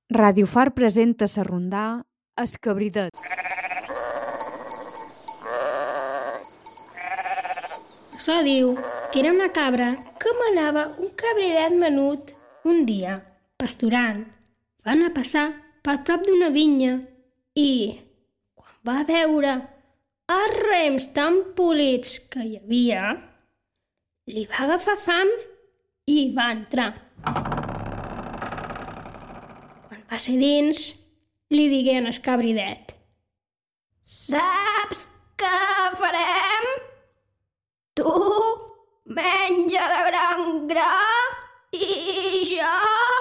Ràdio Far presenta sa rondà Es Cabridet. Açò diu que era una cabra que manava un cabridet menut. Un dia, pasturant, va anar a passar per prop d'una vinya i, quan va veure els rems tan polits que hi havia, li va agafar fam i hi va entrar. Quan va ser dins, li digué en el cabridet: «Saps què farem? Tu menja de gran gra i jo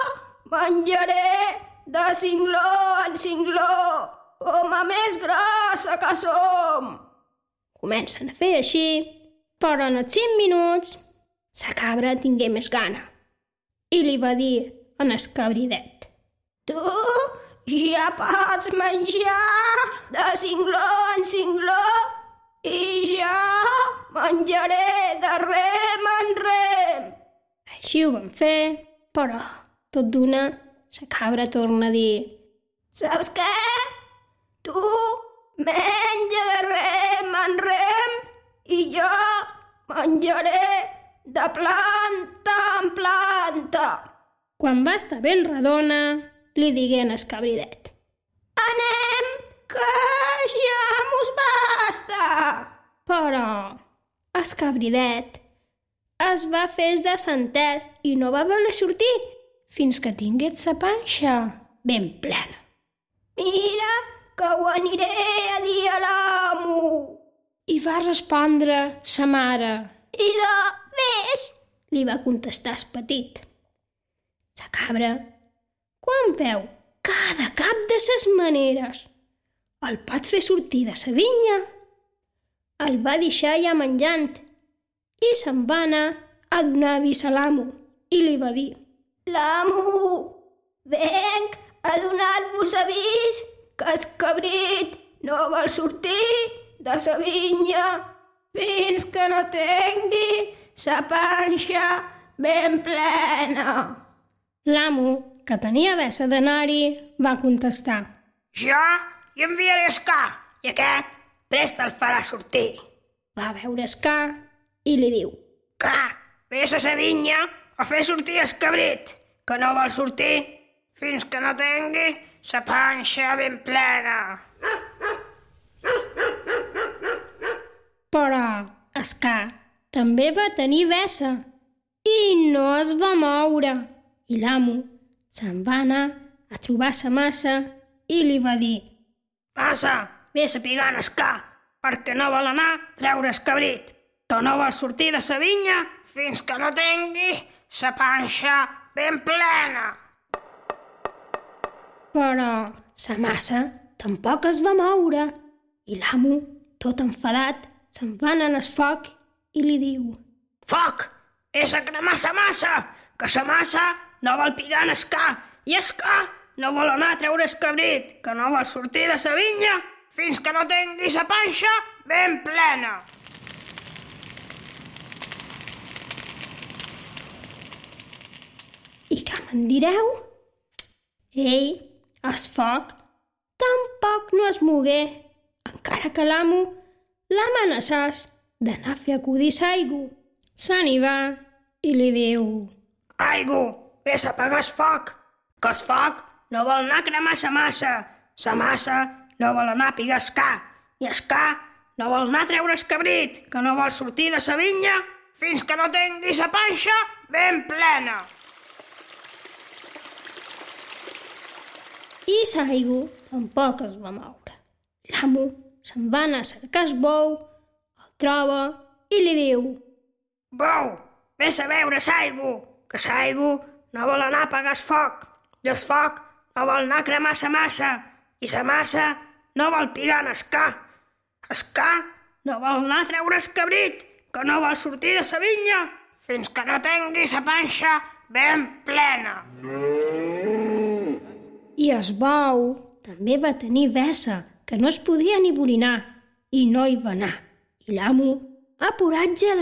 menjaré de cingló en cingló, com a més grossa que som». Comencen a fer així, però en els 5 minuts sa cabra tingué més gana i li va dir en el cabridet: «Tu ja pots menjar de cingló en cingló i jo menjaré de rem en rem». Així ho van fer, però tot d'una sa cabra torna a dir: «Saps què? Tu menja de rem en rem i jo menjaré de planta en planta». Quan va estar ben redona, li digué en el cabridet: «Anem, que ja mos basta». Però el cabridet es va fer el desentès i no va voler sortir fins que tingués sa panxa ben plena. «Mira que ho aniré a dir a l'amo», i va respondre sa mare. «I de ves», li va contestar el petit. Sa cabra, quan veu que de cap de ses maneres el pot fer sortir de sa vinya, el va deixar ja menjant i se'n va anar a donar avís a l'amo i li va dir: «L'amo, venc a donar-vos avís que el cabrit no vol sortir de sa vinya fins que no tingui sa panxa ben plena». L'amo, que tenia vessa d'anar-hi, va contestar: «Jo hi enviaré el ca i aquest prest el farà sortir». Va veure el ca i li diu: «Ca, vés a sa vinya a fer sortir el cabrit, que no vol sortir fins que no tingui sa panxa ben plena». Però el ca també va tenir vessa i no es va moure, i l'amo se'n va anar a trobar sa massa i li va dir: «Massa, vés a pigar el ca, perquè no vol anar a treure el cabrit, que no vol sortir de sa vinya fins que no tingui sa panxa ben plena». Però sa massa tampoc es va moure i l'amo, tot enfadat, se'n va anar al foc i li diu: «Foc, és a cremar sa massa, que sa massa no vol pigar en el ca i el ca no vol anar a treure el cabrit, que no vol sortir de sa vinya fins que no tingui sa panxa ben plena». I què me'n direu? Ei, el foc tampoc no es mogué, encara que l'amo l'amenaçàs d'anar a fer acudir s'aigu. Se n'hi va i li diu: «Aigu, vés a apagar el foc, que el foc no vol anar a cremar sa massa no vol anar a pigar el ca, i el ca no vol anar a treure el cabrit, que no vol sortir de sa vinya fins que no tingui sa panxa ben plena». I s'aigu tampoc es va moure. L'amo se'n va anar a cercar el bou, el troba i li diu: «Bou, vés a veure s'aigu, que s'aigu no vol anar a apagar el foc, i el foc no vol anar a cremar sa massa, i sa massa no vol pigar en el ca no vol anar a treure el cabrit, que no vol sortir de sa vinya fins que no tingui sa panxa ben plena». I el bou també va tenir vessa, que no es podia ni borinar, i no hi va anar. I l'amo, apurat ja